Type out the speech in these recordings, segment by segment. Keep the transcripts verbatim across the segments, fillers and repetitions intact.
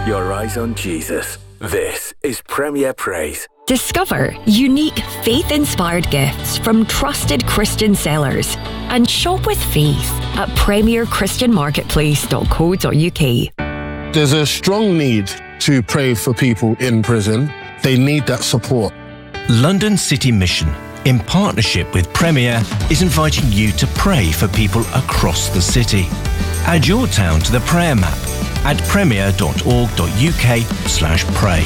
your eyes on Jesus. This is Premier Praise. Discover unique faith-inspired gifts from trusted Christian sellers and shop with faith at premier christian marketplace dot co dot uk. There's a strong need to pray for people in prison. They need that support. London City Mission, in partnership with Premier, is inviting you to pray for people across the city. Add your town to the prayer map at premier dot org dot uk slash pray.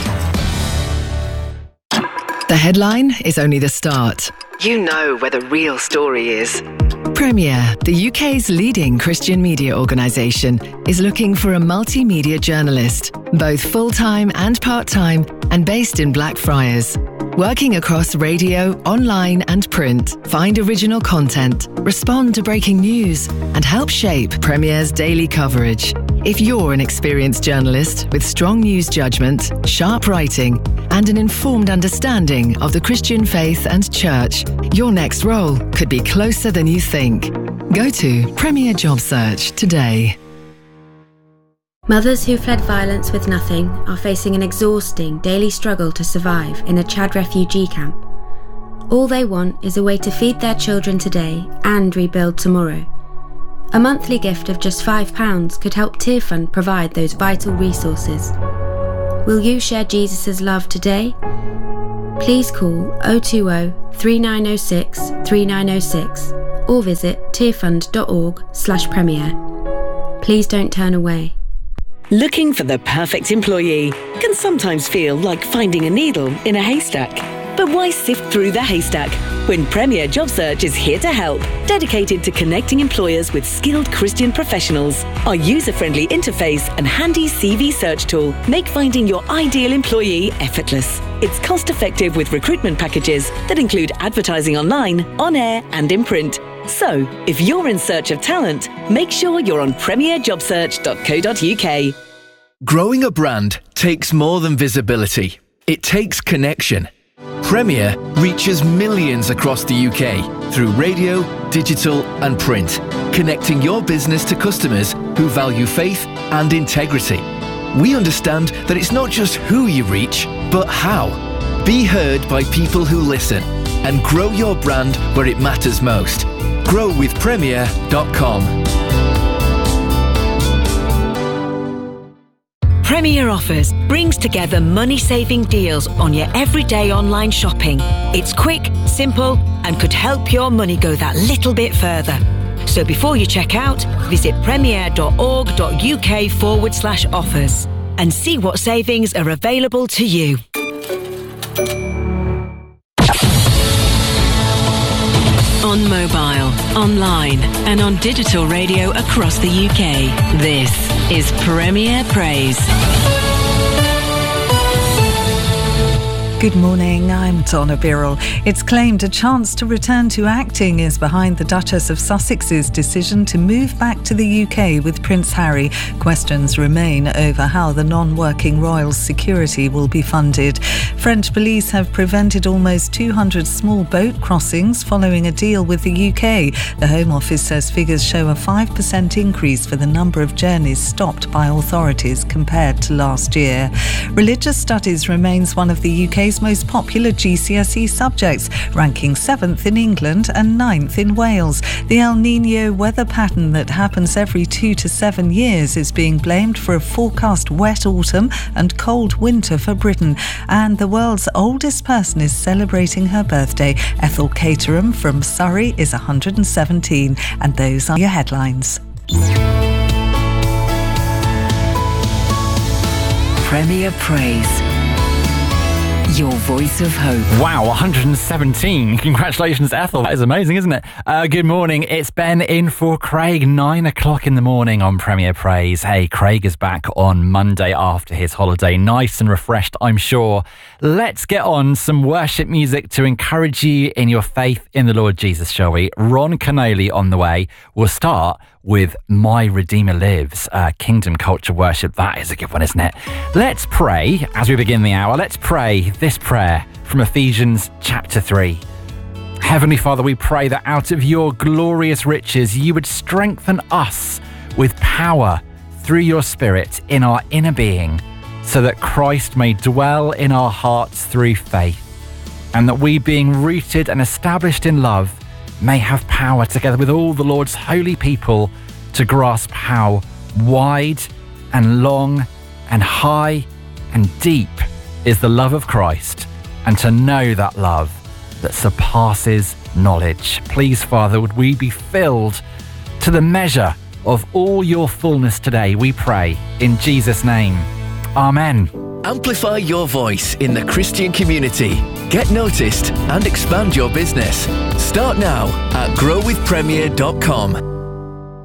The headline is only the start. You know where the real story is. Premier, the U K's leading Christian media organisation, is looking for a multimedia journalist, both full-time and part-time, and based in Blackfriars. Working across radio, online and print, find original content, respond to breaking news, and help shape Premier's daily coverage. If you're an experienced journalist with strong news judgment, sharp writing, and an informed understanding of the Christian faith and church, your next role could be closer than you think. Go to Premier Job Search today. Mothers who fled violence with nothing are facing an exhausting daily struggle to survive in a Chad refugee camp. All they want is a way to feed their children today and rebuild tomorrow. A monthly gift of just five pounds could help Tearfund provide those vital resources. Will you share Jesus' love today? Please call oh two oh, three nine oh six, three nine oh six or visit tearfund dot org slash premier. Please don't turn away. Looking for the perfect employee can sometimes feel like finding a needle in a haystack. But why sift through the haystack when Premier Job Search is here to help, dedicated to connecting employers with skilled Christian professionals? Our user-friendly interface and handy C V search tool make finding your ideal employee effortless. It's cost-effective with recruitment packages that include advertising online, on air and in print. So, if you're in search of talent, make sure you're on premier job search dot co dot uk. Growing a brand takes more than visibility. It takes connection. Premier reaches millions across the U K through radio, digital and print, connecting your business to customers who value faith and integrity. We understand that it's not just who you reach, but how. Be heard by people who listen and grow your brand where it matters most. grow with premier dot com. Premier Offers brings together money-saving deals on your everyday online shopping. It's quick, simple, and could help your money go that little bit further. So before you check out, visit premier dot org dot uk forward slash offers and see what savings are available to you. On mobile, online, and on digital radio across the U K. This is Premier Praise. Good morning, I'm Donna Birrell. It's claimed a chance to return to acting is behind the Duchess of Sussex's decision to move back to the U K with Prince Harry. Questions remain over how the non-working royal's security will be funded. French police have prevented almost two hundred small boat crossings following a deal with the U K. The Home Office says figures show a five percent increase for the number of journeys stopped by authorities compared to last year. Religious studies remains one of the U K's most popular G C S E subjects, ranking seventh in England and ninth in Wales. The El Niño weather pattern that happens every two to seven years is being blamed for a forecast wet autumn and cold winter for Britain. And the world's oldest person is celebrating her birthday. Ethel Caterham from Surrey is one hundred seventeen. And those are your headlines. Premier Praise. Your voice of hope. Wow, one hundred seventeen. Congratulations, Ethel. That is amazing, isn't it? Uh, good morning. It's Ben in for Craig. Nine o'clock in the morning on Premier Praise. Hey, Craig is back on Monday after his holiday. Nice and refreshed, I'm sure. Let's get on some worship music to encourage you in your faith in the Lord Jesus, shall we? Ron Canoli on the way. We'll start with My Redeemer Lives, uh, Kingdom Culture Worship. That is a good one, isn't it? Let's pray as we begin the hour. Let's pray this prayer from Ephesians chapter three. Heavenly Father, we pray that out of your glorious riches, you would strengthen us with power through your Spirit in our inner being. so that Christ may dwell in our hearts through faith, and that we, being rooted and established in love, may have power, together with all the Lord's holy people, to grasp how wide and long and high and deep is the love of Christ, and to know that love that surpasses knowledge. Please, Father, would we be filled to the measure of all your fullness today, we pray, in Jesus' name. Amen. Amplify your voice in the Christian community. Get noticed and expand your business. Start now at grow with premier dot com.